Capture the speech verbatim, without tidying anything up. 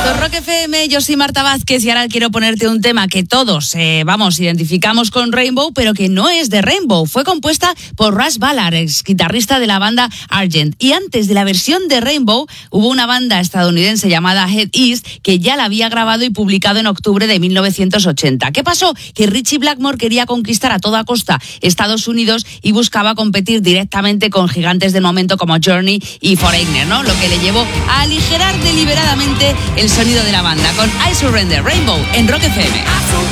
Con Rock F M, yo soy Marta Vázquez y ahora quiero ponerte un tema que todos, eh, vamos, identificamos con Rainbow, pero que no es de Rainbow. Fue compuesta por Russ Ballard, ex guitarrista de la banda Argent. Y antes de la versión de Rainbow, hubo una banda estadounidense llamada Head East que ya la había grabado y publicado en octubre de mil novecientos ochenta. ¿Qué pasó? Que Ritchie Blackmore quería conquistar a toda costa Estados Unidos y buscaba competir directamente con gigantes del momento como Journey y Foreigner, ¿no? Lo que le llevó a aligerar deliberadamente el sonido de la banda con I Surrender, Rainbow en Rock F M.